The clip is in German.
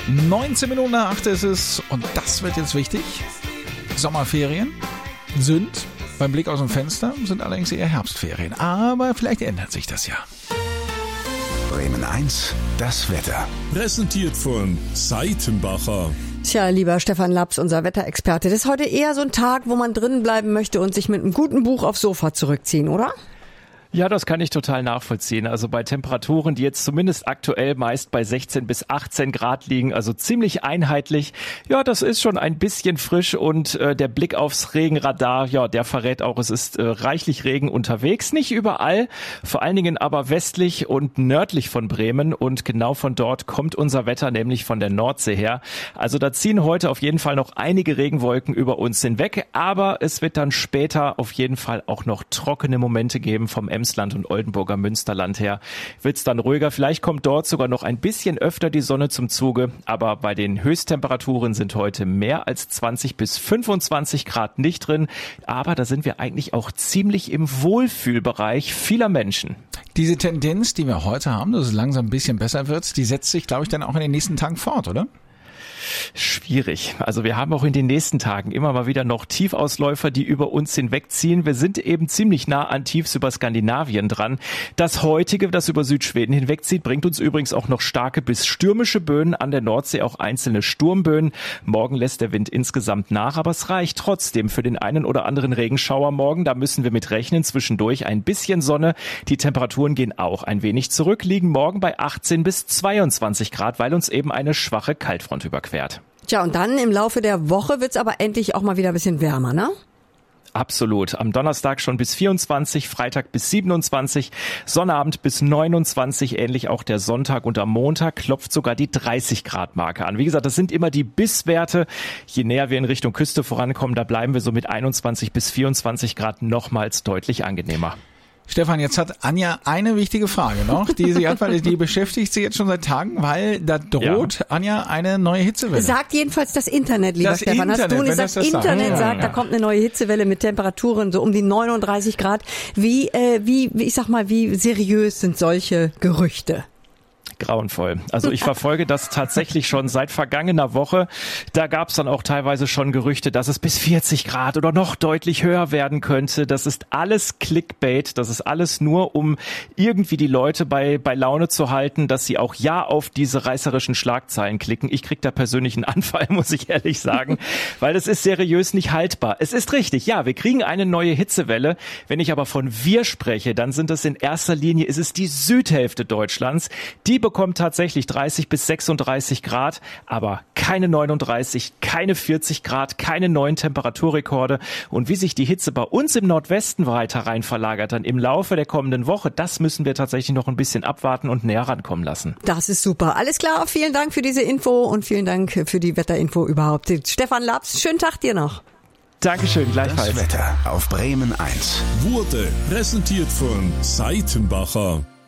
19 Minuten nach 8 ist es und das wird jetzt wichtig. Sommerferien sind beim Blick aus dem Fenster, sind allerdings eher Herbstferien. Aber vielleicht ändert sich das ja. Bremen 1, das Wetter. Präsentiert von Seitenbacher. Tja, lieber Stefan Laps, unser Wetterexperte, das ist heute eher so ein Tag, wo man drinnen bleiben möchte und sich mit einem guten Buch aufs Sofa zurückziehen, oder? Ja, das kann ich total nachvollziehen. Also bei Temperaturen, die jetzt zumindest aktuell meist bei 16 bis 18 Grad liegen, also ziemlich einheitlich. Ja, das ist schon ein bisschen frisch und der Blick aufs Regenradar, ja, der verrät auch, es ist reichlich Regen unterwegs. Nicht überall, vor allen Dingen aber westlich und nördlich von Bremen und genau von dort kommt unser Wetter, nämlich von der Nordsee her. Also da ziehen heute auf jeden Fall noch einige Regenwolken über uns hinweg, aber es wird dann später auf jeden Fall auch noch trockene Momente geben vom Emsland und Oldenburger Münsterland her. Wird's dann ruhiger. Vielleicht kommt dort sogar noch ein bisschen öfter die Sonne zum Zuge. Aber bei den Höchsttemperaturen sind heute mehr als 20 bis 25 Grad nicht drin. Aber da sind wir eigentlich auch ziemlich im Wohlfühlbereich vieler Menschen. Diese Tendenz, die wir heute haben, dass es langsam ein bisschen besser wird, die setzt sich, glaube ich, dann auch in den nächsten Tagen fort, oder? Schwierig. Also wir haben auch in den nächsten Tagen immer mal wieder noch Tiefausläufer, die über uns hinwegziehen. Wir sind eben ziemlich nah an Tiefs über Skandinavien dran. Das heutige, das über Südschweden hinwegzieht, bringt uns übrigens auch noch starke bis stürmische Böen, an der Nordsee auch einzelne Sturmböen. Morgen lässt der Wind insgesamt nach, aber es reicht trotzdem für den einen oder anderen Regenschauer morgen. Da müssen wir mit rechnen. Zwischendurch ein bisschen Sonne. Die Temperaturen gehen auch ein wenig zurück, liegen morgen bei 18 bis 22 Grad, weil uns eben eine schwache Kaltfront überquert. Tja, und dann im Laufe der Woche wird's aber endlich auch mal wieder ein bisschen wärmer, ne? Absolut. Am Donnerstag schon bis 24, Freitag bis 27, Sonnabend bis 29, ähnlich auch der Sonntag und am Montag klopft sogar die 30 Grad Marke an. Wie gesagt, das sind immer die Bisswerte. Je näher wir in Richtung Küste vorankommen, da bleiben wir so mit 21 bis 24 Grad nochmals deutlich angenehmer. Stefan, jetzt hat Anja eine wichtige Frage noch, die sie hat, weil die beschäftigt sie jetzt schon seit Tagen, weil da droht Anja eine neue Hitzewelle. Sagt jedenfalls das Internet, lieber Stefan. Das Internet sagt, da kommt eine neue Hitzewelle mit Temperaturen so um die 39 Grad. Wie seriös sind solche Gerüchte? Grauenvoll. Also ich verfolge das tatsächlich schon seit vergangener Woche. Da gab es dann auch teilweise schon Gerüchte, dass es bis 40 Grad oder noch deutlich höher werden könnte. Das ist alles Clickbait. Das ist alles nur, um irgendwie die Leute bei Laune zu halten, dass sie auch ja auf diese reißerischen Schlagzeilen klicken. Ich krieg da persönlich einen Anfall, muss ich ehrlich sagen, weil das ist seriös nicht haltbar. Es ist richtig, ja, wir kriegen eine neue Hitzewelle. Wenn ich aber von wir spreche, dann sind es in erster Linie, ist es die Südhälfte Deutschlands. Die bekommt tatsächlich 30 bis 36 Grad, aber keine 39, keine 40 Grad, keine neuen Temperaturrekorde. Und wie sich die Hitze bei uns im Nordwesten weiter rein verlagert dann im Laufe der kommenden Woche, das müssen wir tatsächlich noch ein bisschen abwarten und näher rankommen lassen. Das ist super. Alles klar, vielen Dank für diese Info und vielen Dank für die Wetterinfo überhaupt. Stefan Laps, schönen Tag dir noch. Dankeschön, gleichfalls. Das Wetter auf Bremen 1 Wurde präsentiert von Seitenbacher.